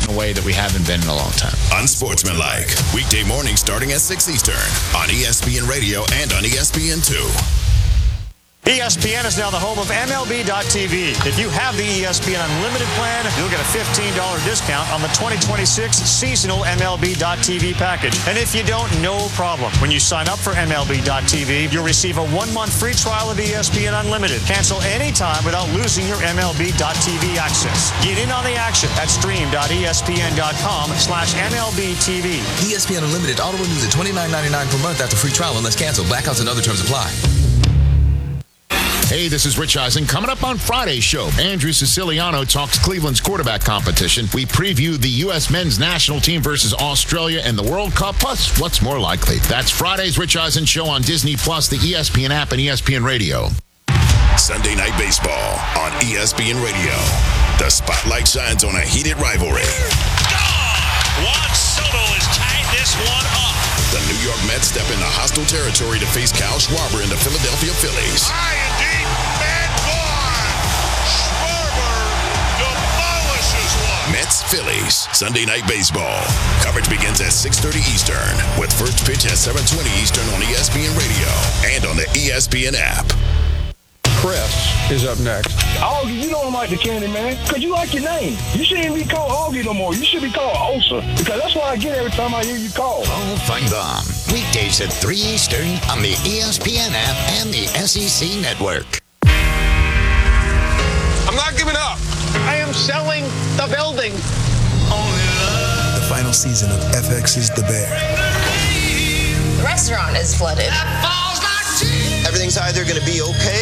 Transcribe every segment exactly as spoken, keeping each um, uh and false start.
in a way that we haven't been in a long time. Unsportsmanlike. Weekday mornings starting at six Eastern on E S P N Radio and on E S P N two. E S P N is now the home of M L B dot T V. If you have the E S P N Unlimited plan, you'll get a fifteen dollars discount on the twenty twenty-six seasonal M L B dot T V package. And if you don't, no problem. When you sign up for M L B dot T V, you'll receive a one-month free trial of E S P N Unlimited. Cancel anytime without losing your M L B dot T V access. Get in on the action at stream dot E S P N dot com slash M L B T V. E S P N Unlimited auto renews at twenty-nine ninety-nine per month after free trial unless canceled. Blackouts and other terms apply. Hey, this is Rich Eisen. Coming up on Friday's show, Andrew Siciliano talks Cleveland's quarterback competition. We preview the U S men's national team versus Australia and the World Cup, plus what's more likely. That's Friday's Rich Eisen show on Disney Plus, the E S P N app, and E S P N Radio. Sunday Night Baseball on E S P N Radio. The spotlight shines on a heated rivalry. Gone! Juan Soto has tied this one up. The New York Mets step into hostile territory to face Kyle Schwarber and the Philadelphia Phillies. High and deep, and gone! Schwarber demolishes one. Mets Phillies, Sunday Night Baseball. Coverage begins at six thirty Eastern, with first pitch at seven twenty Eastern on E S P N Radio and on the E S P N app. Chris is up next. Augie, you don't like the candy, man, because you like your name. You shouldn't be called Augie no more. You should be called Osa, because that's what I get every time I hear you call. Paul Feinbaum, weekdays at three Eastern on the E S P N app and the S E C network. I'm not giving up. I am selling the building. The final season of F X's The Bear. The restaurant is flooded. Everything's either going to be okay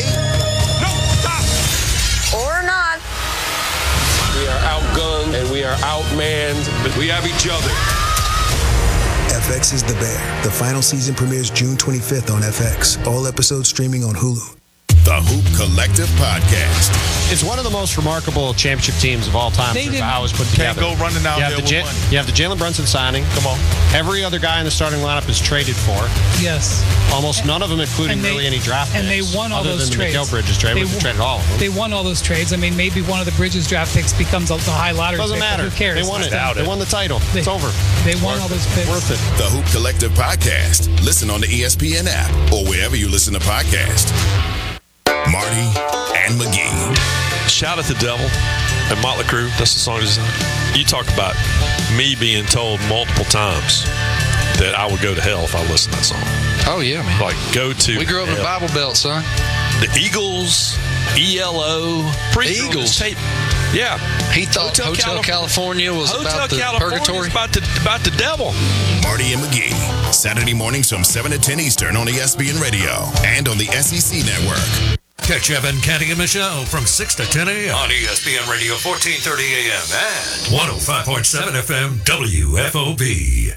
or not. We are outgunned and we are outmanned, but we have each other. F X's The Bear. The final season premieres June twenty-fifth on F X. All episodes streaming on Hulu. The Hoop Collective Podcast. It's one of the most remarkable championship teams of all time. They didn't, how it was put together. Can't go running out you there have, the with J- money. you have the Jalen Brunson signing. Come on. Every other guy in the starting lineup is traded for. Yes. Almost and, none of them, including they, really any draft and picks. they won all other those than trades. the Mikal Bridges trade. They, We traded all of them. They won all those trades. I mean, maybe one of the Bridges draft picks becomes the high lottery Doesn't pick, matter. Who cares? They won it. They They won the title. They, it's over. They it's won worth, all those picks. Worth it. The Hoop Collective Podcast. Listen on the E S P N app or wherever you listen to podcasts. Marty and McGee. Shout at the Devil and Motley Crue. That's the song design. You talk about me being told multiple times that I would go to hell if I listened to that song. Oh, yeah, man. Like, go to We grew up hell. in Bible Belt, son. The Eagles, E L O. The Eagles? Tape. Yeah. He thought Hotel, Hotel California was Hotel about the California purgatory. about the, about the devil. Marty and McGee. Saturday mornings from seven to ten Eastern on E S P N Radio and on the S E C network. Catch Evan, Canty, and Michelle from six to ten a.m. on E S P N Radio, fourteen thirty a.m. and one oh five point seven F M W F O B.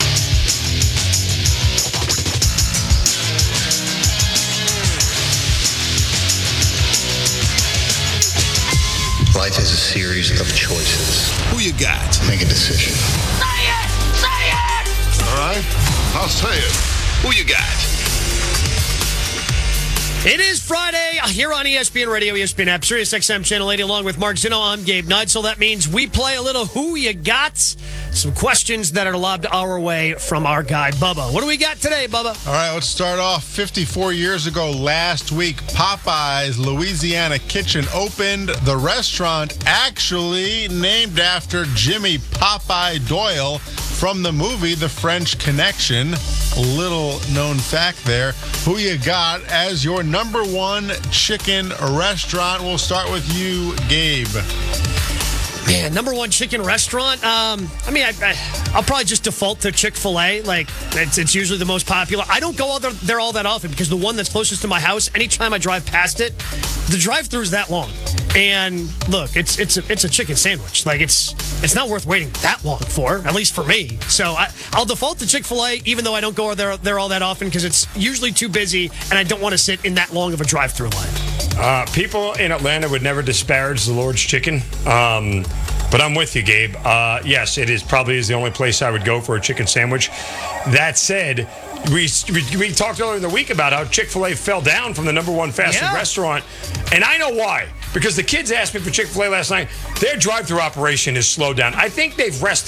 Life is a series of choices. Who you got? Make a decision. Say it! Say it! All right, I'll say it. Who you got? It is Friday here on E S P N Radio, E S P N app, Sirius X M Channel eighty, along with Mark Zino. I'm Gabe Neitzel. That means we play a little Who You Got? Some questions that are lobbed our way from our guy, Bubba. What do we got today, Bubba? All right, let's start off. fifty-four years ago last week, Popeye's Louisiana Kitchen opened. The restaurant actually named after Jimmy Popeye Doyle from the movie The French Connection. Little known fact there. Who you got as your number one chicken restaurant? We'll start with you, Gabe. Man, number one chicken restaurant. Um, I mean, I, I, I'll probably just default to Chick-fil-A. Like, it's, it's usually the most popular. I don't go out there, there all that often because the one that's closest to my house, anytime I drive past it, the drive-thru is that long. And look, it's it's a, it's a chicken sandwich. Like, it's it's not worth waiting that long for, at least for me. So I, I'll default to Chick-fil-A, even though I don't go there there all that often because it's usually too busy and I don't want to sit in that long of a drive-thru line. Uh, people in Atlanta would never disparage the Lord's Chicken, um, but I'm with you, Gabe. Uh, yes, it is probably is the only place I would go for a chicken sandwich. That said, we we, we talked earlier in the week about how Chick-fil-A fell down from the number one fast food Yeah. restaurant, and I know why. Because the kids asked me for Chick-fil-A last night. Their drive-thru operation is slowed down. I think they've rested